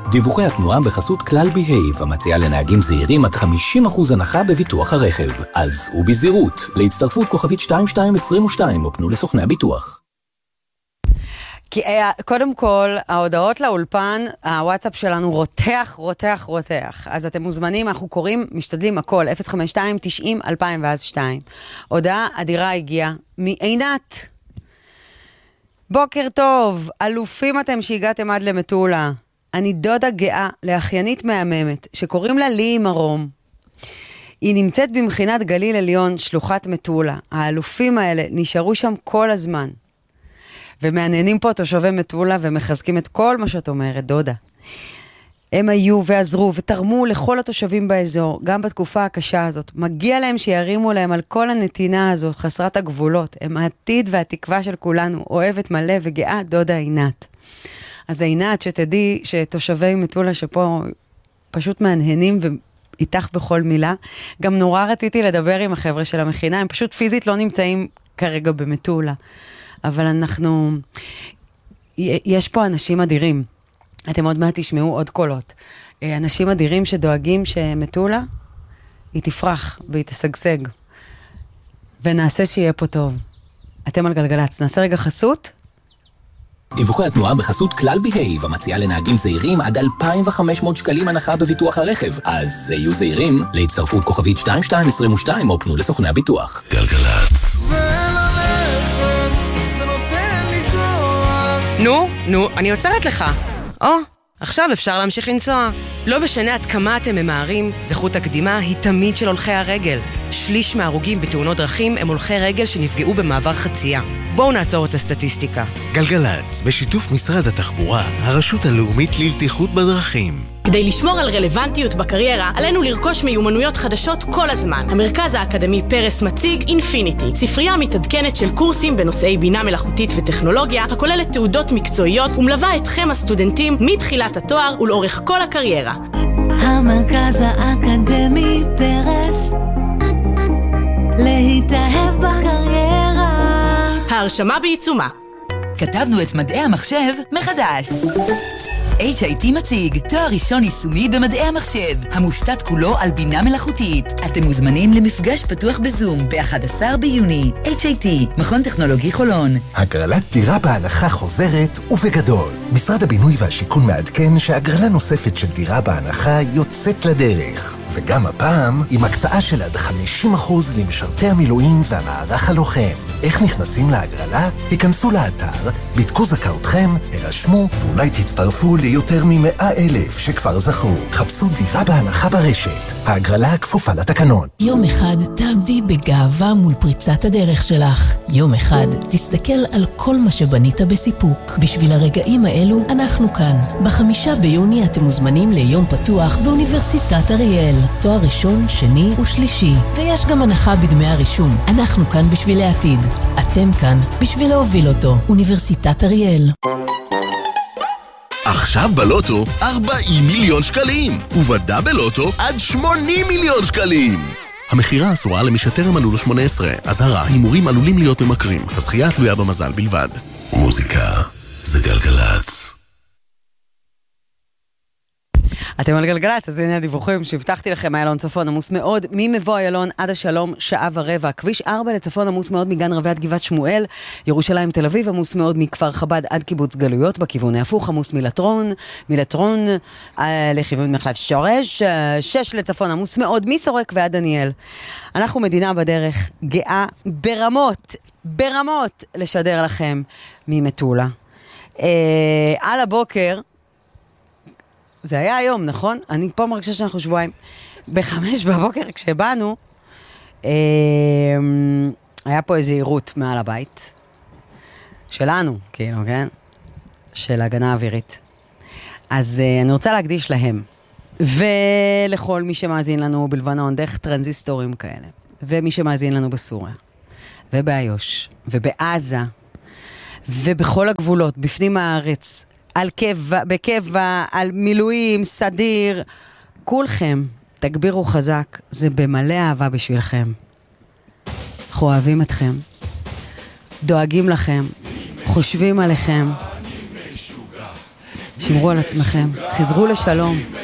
דיווחי התנועה בחסות כלל בהייב, המציעה לנהגים זהירים עד 50% הנחה בביטוח הרכב. אז ובזהירות, להצטרפות כוכבית 2222 או פנו לסוכני הביטוח. כי קודם כל, ההודעות לאולפן, הוואטסאפ שלנו רותח. אז אתם מוזמנים, אנחנו קוראים, משתדלים הכל, 052-90-2002. הודעה אדירה הגיעה מעינת. בוקר טוב, אלופים אתם שהגעתם עד למטולה. אני דודה גאה לאחיינית מהממת, שקוראים לה לי מרום. היא נמצאת במכינת גליל עליון, שלוחת מטולה. האלופים האלה נשארו שם כל הזמן. ומעניינים פה תושבי מטולה ומחזקים את כל מה שאת אומרת, דודה. הם היו ועזרו ותרמו לכל התושבים באזור, גם בתקופה הקשה הזאת. מגיע להם שירימו להם על כל הנתינה הזו, חסרת הגבולות. הם העתיד והתקווה של כולנו, אוהבת מלא וגאה, דודה עינת. אז עינת, שתדעי שתושבי מטולה שפה פשוט מעניינים ואיתך בכל מילה. גם נורא רציתי לדבר עם החבר'ה של המכינה, הם פשוט פיזית לא נמצאים כרגע במטולה. אבל יש פה אנשים אדירים. אתם עוד מעט תשמעו עוד קולות. אנשים אדירים שדואגים שמטולה היא תפרח והיא תשגשג. ונעשה שיהיה פה טוב. אתם על גלגלץ. נעשה רגע חסות. דיווחי התנועה בחסות כלל בהייב, המציעה לנהגים זהירים עד 2,500 שקלים הנחה בביטוח הרכב. אז יהיו זהירים, להצטרפות כוכבית 2222 או פנו לסוכני הביטוח. גלגלץ. נו, אני עוצרת לך. עכשיו אפשר להמשיך לנסוע. לא משנה עד כמה אתם ממהרים, זכות הקדימה היא תמיד של הולכי הרגל. שליש מההרוגים בתאונות דרכים הם הולכי רגל שנפגעו במעבר חצייה. בואו נעצור את הסטטיסטיקה. גלגלץ, בשיתוף משרד התחבורה, הרשות הלאומית לבטיחות בדרכים. כדי לשמור על רלוונטיות בקריירה, עלינו לרכוש מיומנויות חדשות כל הזמן. המרכז האקדמי פרס מציג אינפיניטי, ספרייה מתעדכנת של קורסים בנושאי בינה מלאכותית וטכנולוגיה, הכוללת תעודות מקצועיות ומלווה אתכם הסטודנטים מתחילת התואר ולאורך כל הקריירה. המרכז האקדמי פרס, להתאהב בקריירה. ההרשמה בעיצומה. כתבנו את מדעי המחשב מחדש. HIT מציג תואר ראשון יישומי במדעי המחשב, המושתת כולו על בינה מלאכותית. אתם מוזמנים למפגש פתוח בזום ב-11 ביוני. HIT, מכון טכנולוגי חולון. הגרלת דירה בהנחה חוזרת ובגדול. משרד הבינוי והשיכון מעדכן שהגרלה נוספת של דירה בהנחה יוצאת לדרך. וגם הפעם עם הקצאה של עד 50% למשרתי המילואים והמערך הלוחם. איך נכנסים להגרלה? היכנסו לאתר, בדקו זכאותכם, הרשמו ואולי תצטרפו ליותר מ100,000 שכבר זכו. חפשו דירה בהנחה ברשת. ההגרלה כפופה לתקנון. יום אחד תעמדי בגאווה מול פריצת הדרך שלך. יום אחד תסתכל על כל מה שבנית בסיפוק. בשביל הרגעים האלו אנחנו כאן. ב5 ביוני אתם מוזמנים ליום פתוח באוניברסיטת אריאל. תואר ראשון, שני ושלישי. ויש גם הנחה בדמי הרישום. אנחנו כאן בשביל העתיד. אתם כאן בשביל להוביל אותו. אוניברסיטת אריאל. עכשיו בלוטו 40 מיליון שקלים, ובדאבל לוטו עד 80 מיליון שקלים. המחירה אסורה למי שטרם מלאו לו 18. אזהרה, הימורים עלולים להיות ממכרים. הזכייה תלויה במזל בלבד. מוזיקה זה גלגלץ. אתם על גלגלת, אז הנה הדיווחים שהבטחתי לכם. איילון צפון עמוס מאוד, ממבוא איילון עד השלום 1.25 שעות. כביש 4 לצפון עמוס מאוד מגן רבי עד גבעת שמואל. ירושלים תל אביב עמוס מאוד מכפר חב"ד עד קיבוץ גלויות. בכיוון ההפוך עמוס מלטרון לכיוון מחלף שורש. 6 לצפון עמוס מאוד מסורק ועד דניאל. אנחנו מדינה בדרך גאה ברמות לשדר לכם ממטולה. על הבוקר, זה היה היום, נכון? אני פה מרגישה שאנחנו שבועיים. ב5 בבוקר כשבאנו, היה פה איזו עירות מעל הבית. שלנו, כאילו, כן? של הגנה אווירית. אז אני רוצה להקדיש להם. ולכל מי שמאזין לנו בלבנון, דרך טרנזיסטורים כאלה. ומי שמאזין לנו בסוריה. ובאיו"ש. ובעזה. ובכל הגבולות, בפנים הארץ. בקבע, על מילואים, סדיר, כולכם תגבירו חזק, זה במלא אהבה בשבילכם. אנחנו אוהבים אתכם, דואגים לכם, חושבים עליכם. שמרו על עצמכם, חזרו לשלום.